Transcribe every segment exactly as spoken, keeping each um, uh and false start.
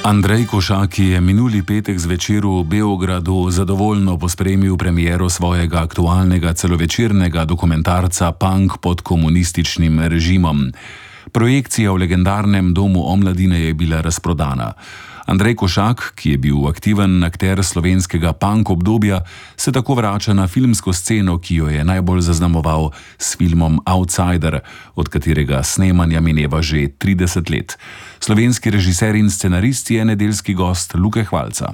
Andrej Košak je minuli petek zvečer v Beogradu zadovoljno pospremil premiero svojega aktualnega celovečernega dokumentarca Punk pod komunističnim režimom. Projekcija v legendarnem domu Omladine je bila razprodana. Andrej Košak, ki je bil aktiven akter slovenskega punk obdobja, se tako vrača na filmsko sceno, ki jo je najbolj zaznamoval s filmom Outsider, od katerega snemanja mineva že trideset let. Slovenski režiser in scenarist je nedeljski gost Luke Hvalca.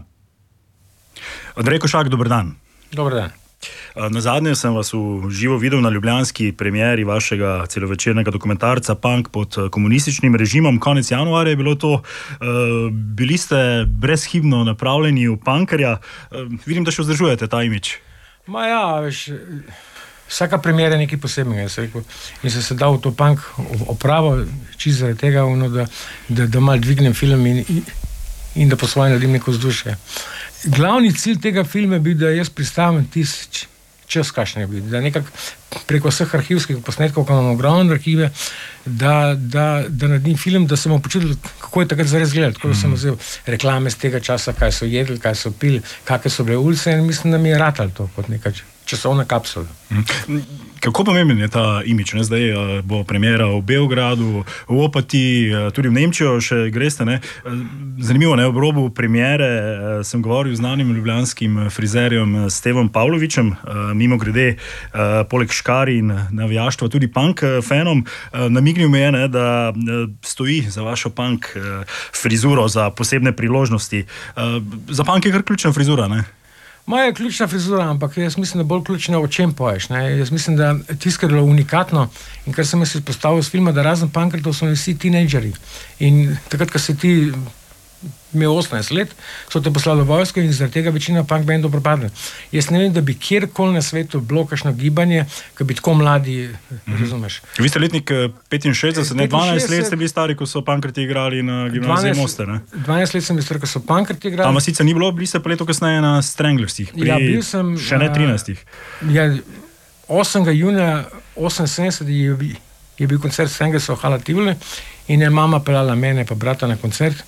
Andrej Košak, dober dan. Dober dan. Nazadnje sem vas v živo videl na ljubljanski premieri vašega celovečernega dokumentarca Punk pod komunističnim režimom. Konec januarja je bilo to. Bili ste brezhibno napravljeni v punkerja. Vidim, da še vzdržujete ta imič. Ma ja, veš, vsaka premiera je nekaj posebnega, jaz rekel. In sem se dal v to punk opravo, čisto zaradi tega, ono, da, da, da malo dvignem film in, in da po svoje naredim neko vzdušje. Glavni cilj tega filma je bil, da jaz pristavim tisti čas, kakšen je bil. Da nekako preko vseh arhivskih posnetkov, ko imamo ogromne arhive, da, da, da naredim film, da se bomo počutili, kako je takrat zares gledati. Tako da sem vzel reklame z tega časa, kaj so jedli, kaj so pili, kakve so bile ulice in mislim, da mi je ratalo to kot neka časovna kapsula. Kako pomemben je ta imič? Ne? Zdaj bo premiera v Beogradu, v Opatiji, tudi v Nemčijo še greste. Ne? Zanimivo, ne? Ob robu premiere sem govoril z znanim ljubljanskim frizerjem Stevom Pavlovičem, mimo grede, poleg škari in navijaštva tudi punk fanom. Namignil me je, ne, da stoji za vašo punk frizuro za posebne priložnosti. Za punk je kar ključna frizura, ne? Moja je ključna frizura, ampak jaz mislim, da bolj ključno, o čem poješ. Ne? Jaz mislim, da tisto, kar je bilo unikatno in kar sem jaz izpostavil s filma, da razen punkertov so vsi teenageri. In takrat, ko si ti imel osemnajst let, so te poslali v vojsko in zaradi tega večina punk bandov propadne. Jaz ne vem, da bi kjerkoli na svetu bilo kakšno gibanje, ki bi tako mladi, mm-hmm. razumeš. Vi ste letnik petinšestdeset, ne dvanajst let ste bili stari, ko so punkerti igrali na gimnaziji Moste, ne? dvanajst let sem bil star, ko so punkerti igrali. Tam sicer ni bilo, bili ste pa leto kasneje na Stranglersih, pri ja, bil sem, še ne trinajstih. Ja, osmega junija oseminsedemdeset je, je bil koncert Stranglersov v Hala Tivoli in je mama pelala mene pa brata na koncert.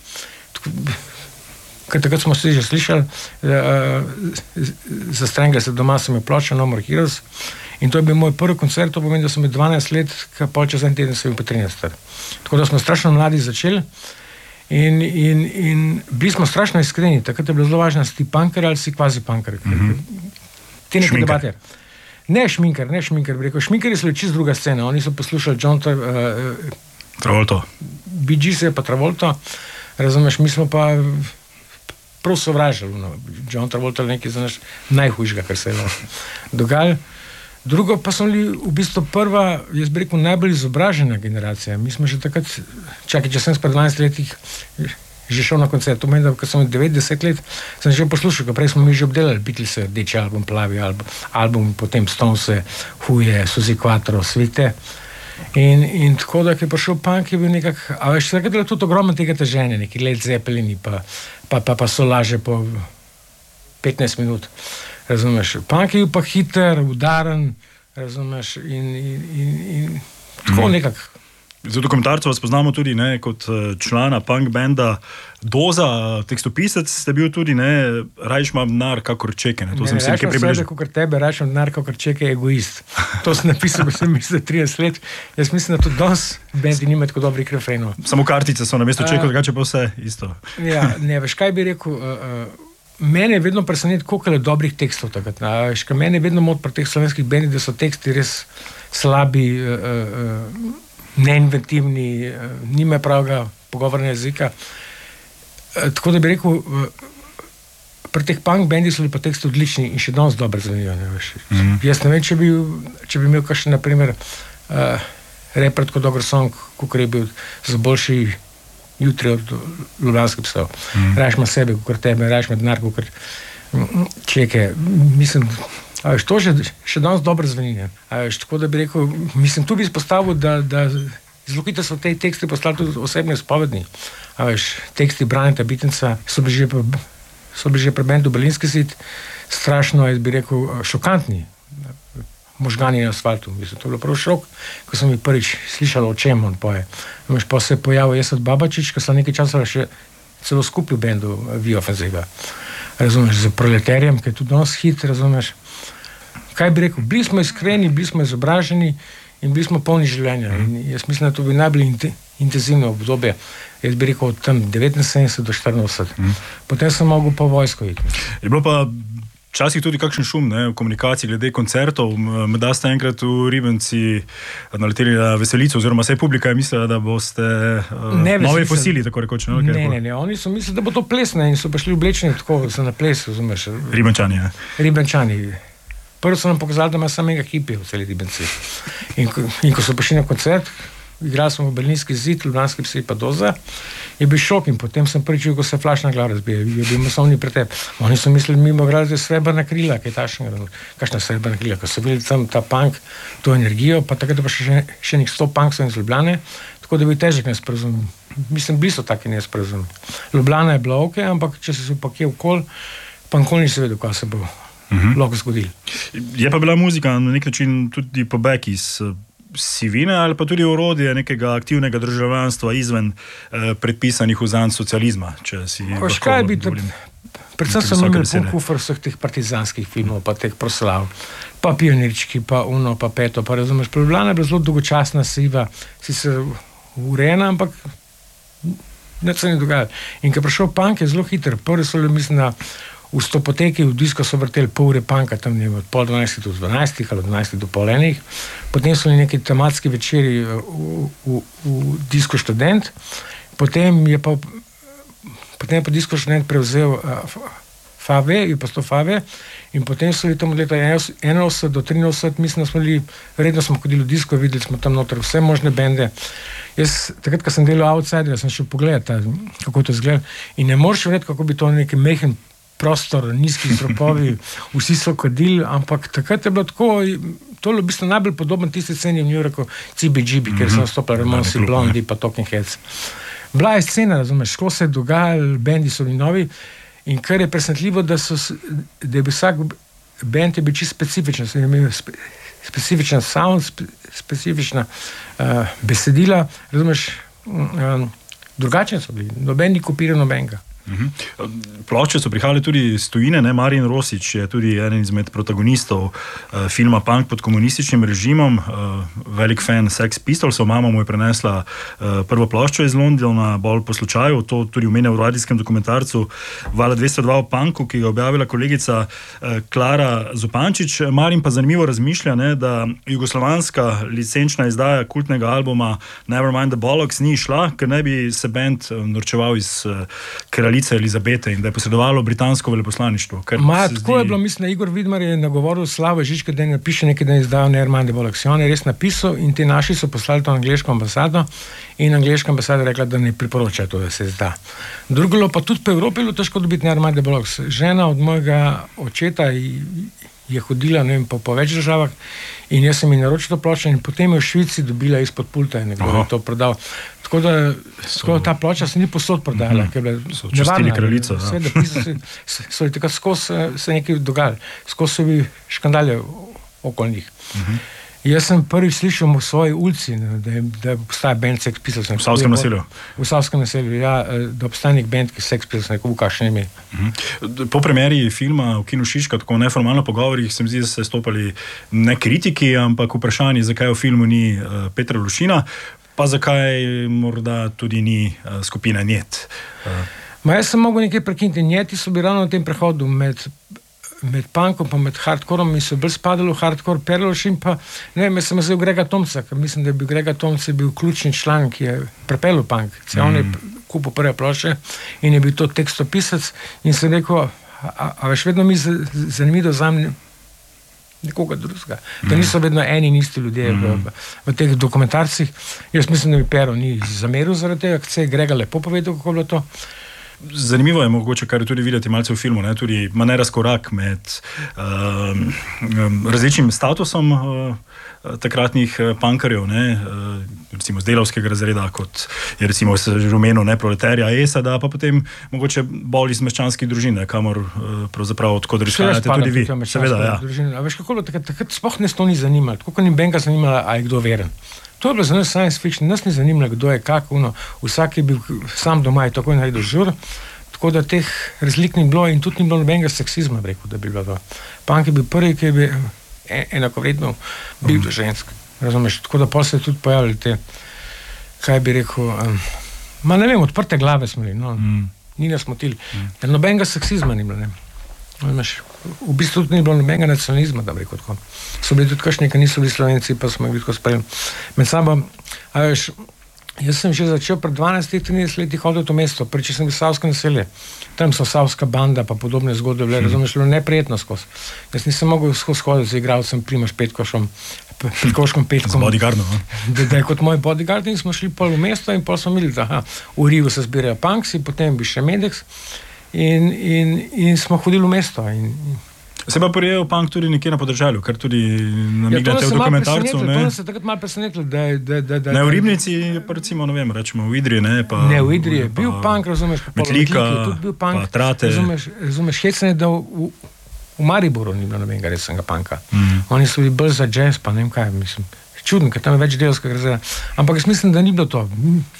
Ker takrat smo se že slišali, za Stranglers doma sem je ploča No More Heroes in to je bil moj prvi koncert, to pomeni, da sem bil dvanajst let, ker pol čez en teden sem bil pa trinajst. Tako da smo strašno mladi začeli in, in, in bili smo strašno iskreni, takrat je bilo zelo važno, si ti punker ali si kvazi punker. Mm-hmm. Te neke debate. Ne šminker, ne šminker, bi rekel. Šminkeri so čisto druga scena, oni so poslušali John Tra, uh, Travolto. Bee Gees pa Travolto. Razumeš, mi smo pa prav sovražili. No. John Travolta je nekaj za naš najhujšega, kar se je dogajalo. Drugo pa smo bili v bistvu prva, jaz bi rekel, najbolj izobražena generacija. Mi smo že takrat, čakaj, če sem s pred dvanajst letih že šel na koncert, to meni, da ko sem devetdeset let, sem že poslušal, ko prej smo mi že obdelali Beatles, Deči album, Plavi album, album potem Stones, Huje, Suzi Quattro, Svite. In, in tako, da je prišel punk, je bil nekak, a veš, takrat je tudi ogromno tega teženja, neki Led Zeppelini, pa, pa, pa, pa so laže po petnajst minut, razumeš. Punk je bil pa hiter, udaren, razumeš, in, in, in, in tako mm. nekak. Za dokumentarca vas poznamo tudi, ne, kot člana punk benda Doza, tekstopisec ste bil tudi, ne, rajš imam denar kakor čeke, ne, to ne, sem se nekaj približil. Ne, rajš kakor tebe, rajš imam denar kakor čeke, egoist. To sem napisal, ko sem mislil trideset let. Jaz mislim, da tudi danes bendi nimajo tako dobrih refrenov. Samo kartice so na mesto čekov, drugače pa vse isto. Ja, ne, veš, kaj bi rekel, uh, uh, mene je vedno presenet, koliko je dobrih tekstov takrat. Veš, kaj mene je vedno mod pri teh slovenskih bendih, da so teksti res slabi, uh, uh, neinventivni, nima pravega pogovornega jezika. Tako da bi rekel, pri teh punk bendih so bili pa teksti odlični in še danes dobro zvenijo. Mm-hmm. Jaz ne vem, če bi, če bi imel kakšen, na primer, uh, reper tako dober song, kakor je bil za boljši jutri od Ljubljanskih psov. Mm-hmm. Rajš ima sebe, kakor tebe, rajš ima denar, kakor čeke. Mislim, a veš, to že, še danes dobro zveni. A veš, tako da bi rekel, mislim, tu bi izpostavil, da, da zelo hitro so te teksti postali tudi osebne spovedni. A veš, teksti Braneta Bitenca so bili že, so bili že pri bendu Berlinski zid strašno, jaz bi rekel, šokantni. Možgani na asfaltu. Mislim, to je bilo prav šok, ko sem jih prvič slišal, o čem on poje. Veš, pa se je pojavil Esad Babačić, ko sem nekaj časa še celo skupaj v bendu Viofazega. Razumeš, za Proletarjem, ki je tudi danes hit, razumeš. Kaj bi rekel, bili smo iskreni, bili smo izobraženi in bili smo polni življenja. In jaz mislim, da to bi najbolj int- intenzivno obdobje, jaz bi rekel od tam devetinsedemdeset do štiriinosemdeset. Mm. Potem sem mogel po vojsko iti. Je bilo pa včasih tudi kakšen šum, ne, v komunikaciji glede koncertov. Meda ste enkrat v Ribenci naleteli na veselico, oziroma vse publika je mislila, da boste uh, nove fosili, tako rekoč. Ne, ne, ne, ne, oni so mislili, da bo to plesne in so pa šli oblečeni tako za na ples, razumeš. Ribenčani, ne? Ribenčani. Prvo so nam pokazali, da ima samega hipija v celi Ribenci. In, in ko so prišli na koncert, igrali smo v Berlinski zid, Ljubljanski psi pa doza, je bil šok in potem sem pričel, ko se flašna glava razbije, je bil masovni pretep. Oni so mislili, mi bomo igrali srebrna krila, kaj tašnega, kakšna srebrna krila, ko so videli tam ta punk, to energijo, pa takrat pa še, še nek sto punkov iz Ljubljane, tako da je bil težek nesporazum. Mislim, bili so taki nesporazum. Ljubljana je bila ok, ampak če se pa kje okol, pa nikoli nisi vedel, kaj se bo uh-huh. lahko zgodilo. Je pa bila muzika na nek način tudi pobeg iz sivine ali pa tudi orodje nekega aktivnega državljanstva izven eh, predpisanih vzanc socializma, če si Oš, kaj bi to, predvsem sem imel pun kufr vseh teh partizanskih filmov, pa teh proslav, pa pionirčki, pa uno, pa peto, pa razumeš, Ljubljana je bila zelo dolgočasna siva, si se urejena, ampak nič se ni dogajalo. In ko je prišel punk, je zelo hiter, prvi so le, mislim, da v Stopoteki v disko so vrteli pol ure panka, tam ne od pol dvanajstih do dvanajstih ali od dvanajstih do pol enih. Potem so neki tematski večeri v, v, v disko Študent. Potem je pa, potem je pa disko Študent prevzel uh, Fave, je pa sto Fave. In potem so bili tam od leta enainosemdeset do triinosemdeset, mislim, da smo bili, redno smo hodili v disko, videli smo tam noter vse možne bende. Jaz, takrat, ko sem delal Outsider, sem šel pogledati, kako to izgleda. In ne moreš verjeti, kako bi to neki mehen prostor, nizki stropovi, vsi so kadili, ampak takrat je bilo tako, to je v bistvu najbolj podoben tisti sceni v New Yorku, C B G B, mm-hmm. ker so nastopili Ramonsi, Blondi, pa Talking Heads. Bila je scena, razumeš, šlo se je dogajalo, bendi so bili novi in kar je presenetljivo, da, so, da je bil vsak bend je bil čisto specifičen, so imeli spe, specifičen sound, spe, specifična uh, besedila, razumeš, um, drugačni so bili, noben ni kopiral nobenega. Uh-huh. Plošče so prihajale tudi iz tujine, ne? Marin Rosič je tudi eden izmed protagonistov uh, filma Punk pod komunističnim režimom, uh, velik fan Sex Pistolsov, mama mu je prenesla uh, prvo ploščo iz Londona, bolj po slučaju, to tudi omenja v radijskem dokumentarcu Vala dvesto dva o punku, ki ga objavila kolegica uh, Klara Zupančič. Marin pa zanimivo razmišlja, ne, da jugoslovanska licenčna izdaja kultnega albuma Nevermind the Bollocks ni šla, ker ne bi se band uh, norčeval iz uh, kraljice Elizabete in da je posredovalo britansko veleposlaništvo. Ma, tako zdi... je bilo, mislim, da Igor Vidmar je nagovoril Slavo Žižka, da ne napiše nekaj, da je izdal Nevermind the Bollocks. On je res napisal in ti naši so poslali to angleško ambasado in angleška ambasada rekla, da ne priporoča to, da se izda. Drugo pa tudi po Evropi je težko dobiti Nevermind the Bollocks. Žena od mojega očeta je hodila, ne vem, po, po več državah in jaz sem ji naročil to pločo in potem je v Švici dobila izpod pulta in nekdo je to prodal. Tako da so, ta ploča se ni posod prodala, mm-hmm. ker je bila častili kraljico. Vse, da piso se, so je tako skozi se nekaj dogajali, skozi so bili škandalje okoli njih. Mm-hmm. Jaz sem prvi slišal v svoji ulici, da, da obstaja band Sex Pistols. V Savskem naselju? V Savskem naselju, ja, da obstaja nek band, ki Sex Pistols neko v kakšnem ime. Mm-hmm. Po premieri filma v Kinu Šiška, tako neformalno pogovorih, se mi zdi, da se stopali ne kritiki, ampak vprašanje, zakaj v filmu ni uh, Petra Lušina, pa zakaj morda tudi ni uh, skupina Njet. Uh. Ma jaz sem mogel nekaj prekiniti. Njeti so bili ravno na tem prehodu med med punkom pa med hardkorom in so bolj spadali v hardkor, Perlošin pa, ne vem, jaz sem vzel Grega Tomca, ker mislim, da je bil Grega Tomca bil ključni član, ki je prepelil punk. Mm. On je kupil prve ploše in je bil to tekstopisec in sem rekel, a, a, a veš, vedno mi zanimivo vzam nekoga drugega. Da niso vedno eni in isti ljudje mm. v, v teh dokumentarcih. Jaz mislim, da mi Pero ni zameril zaradi tega, ker se je Grega lepo povedal, kako je bilo to. Zanimivo je mogoče, kar je tudi videti malce v filmu, ne? Tudi ima nerazkorak med um, um, različnim statusom uh, takratnih uh, punkerjev, ne? Uh, recimo z delavskega razreda, kot je recimo se že omenil, ne, proletarja Esa, da pa potem mogoče bolj iz meščanskih družin, kamor uh, pravzaprav odkod izhajate tudi vi. Seveda, ja. A veš, kako takrat, takrat sploh ne sto ni zanimalo, tako kot ni benga zanimala, a je kdo veren. To je bilo za nas science fiction, nas ni zanimalo, kdo je kako, no, vsak je bil sam doma in tako je naredil žur, tako da teh razlik ni bilo in tudi ni bilo nobenega seksizma, rekel, da bi bilo to. Punk je bil prvi, ki je bil enakovredno bil do žensk, razumeš, tako da pa se tudi pojavili te, kaj bi rekel, um, ma ne vem, odprte glave smo bili, no, mm. ni nas motili, mm. nobenega seksizma ni bilo, ne. V bistvu tudi ni bilo nobenega nacionalizma, da bi rekel tako. So bili tudi kakšni, ki niso bili Slovenci, pa smo jih tako sprejeli. Med sabo, a veš, jaz sem že začel pred dvanajstimi, trinajstimi leti hoditi v mesto, prvič sem bil Savsko naselje. Tam so Savska banda, pa podobne zgodbe bile, razumeš, bilo neprijetno skozi. Jaz nisem mogel skozi hoditi z igralcem Primož Petkošom, Petkoškom Petkom. Z bodyguardom, no? Da, da je kot moj bodyguard in smo šli pol v mesto in pol smo imeli, da aha, v Rivu se zbirajo punksi, potem bi še Medex. In, in, in smo hodili v mesto. In, se pa prijel punk tudi nekje na podeželju, kar tudi namignete v dokumentarcu. To nas je takrat malo presenetilo, da je... Da, da, da, ne, v Ribnici, pa recimo, ne vem, rečemo v Idriji, ne, pa... Ne, v Idriji je bil punk, razumeš, pa Metlika, tudi bil punk, pa Trate. Razumeš, razumeš hecne, da v, v Mariboru ni bilo nobenega resnega punka. Mm. Oni so bili bolj za jazz, pa ne vem kaj, mislim, čudno, ker tam je več delskega razreda. Ampak jaz mislim, da ni bilo to.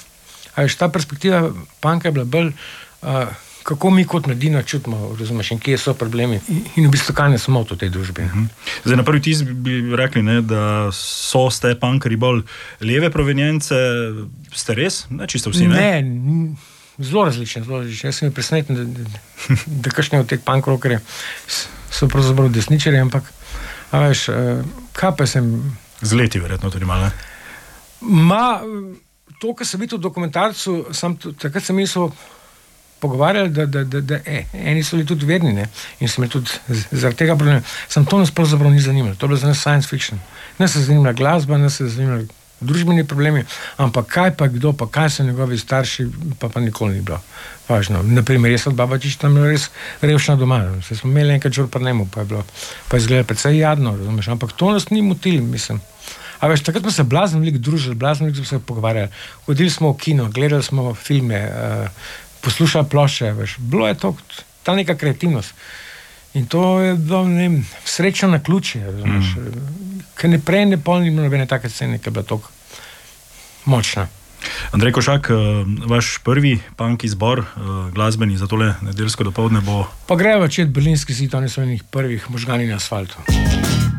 A veš, ta perspektiva punka je bila bolj... Uh, kako mi kot mladina čutimo, razumeš, in kje so problemi in v bistvu kaj ne smo v tej družbi. Uh-huh. Zdaj, na prvi tis bi rekli, ne, da so ste punkari bolj leve provenjence, ste res? Ne, čisto vsi, ne? Ne, zelo različne, zelo različne. Jaz sem mi presneten, da, da, da kakšne od teh punk rockerjev so pravzaprav desničarji, ampak, a veš, kaj pa sem... Z leti verjetno tudi malo, ne? Ma, to, kar sem videl v dokumentarcu, sam, takrat sem mislil, pogovarjali, da, da, da, da e, eni so bili tudi vedni, ne, in so imeli tudi zaradi tega problema. Sam to nas pravzaprav ni zanimalo. To je bilo za nas science fiction. Nas se zanimala glasba, nas se zanimala družbeni problemi, ampak kaj pa kdo, pa kaj so njegovi starši, pa pa nikoli ni bilo važno. Naprimer, jaz od Babačič tam je res revšna doma. Se smo imeli enkrat žur pa nemu, pa je bilo, pa je izgledalo precej jadno, razumeš, ampak to nas ni motili, mislim. A veš, takrat smo se blazno veliko družili, blazno veliko smo se pogovarjali. Hodili smo v kino, gledali smo filme, uh, poslušali ploše, veš, bilo je to, ta neka kreativnost. In to je bilo, ne vem, sreča na ključe, razumeš, mm. ker ne prej, ne pol ni bilo nobene take scene, ki je bila toliko močna. Andrej Košak, vaš prvi punk izbor, glasbeni za tole nedeljsko dopoldne bo... Pa grejo začeti Berlinski zid, oni so enih prvih možgani na asfaltu.